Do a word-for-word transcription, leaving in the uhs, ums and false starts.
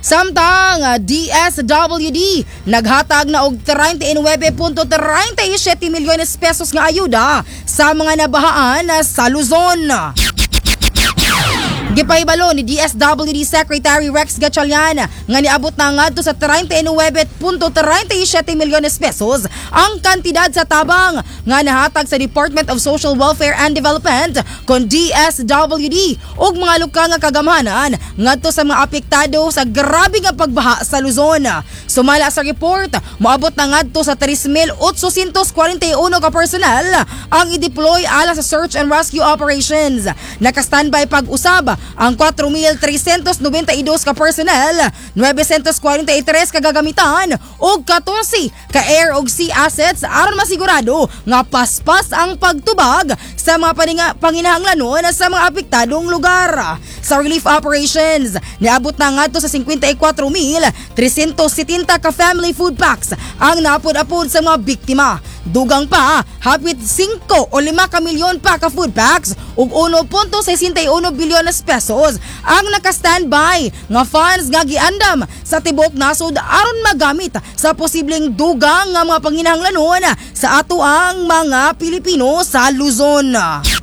Samtang uh, D S W D naghatag na og thirty-nine point thirty-seven milyones pesos nga ayuda sa mga nabahaan uh, sa Luzon. Gipahibalo ni D S W D Secretary Rex Gatchalian nga niabot na ngadto sa thirty-nine point thirty-seven milyones pesos ang kantidad sa tabang nga nahatag sa Department of Social Welfare and Development kon D S W D ug mga luka nga kagamhanan ngadto sa mga apektado sa grabe nga pagbaha sa Luzon. Sumala sa report, moabot na ngadto sa three thousand eight hundred forty-one ka personal ang i-deploy ala sa search and rescue operations. Naka-standby pag-usab ang four thousand three hundred ninety-two ka personnel, nine hundred forty-three ka gagamitan ug fourteen ka air ug sea assets aron masigurado nga paspas ang pagtubag sa mga paninga, panginahanglanon sa mga apektadong lugar. Sa relief operations, niabot na ngadto sa fifty-four thousand three hundred seventy ka family food packs ang napod-apod sa mga biktima. Dugang pa, hapit five o five ka milyon pa ka food packs ug one point six one bilyones pesos ang naka-standby nga funds nga giandam sa tibok nasod aron magamit sa posibleng dugang nga mga panginahanglanon sa ato ang mga Pilipino sa Luzon.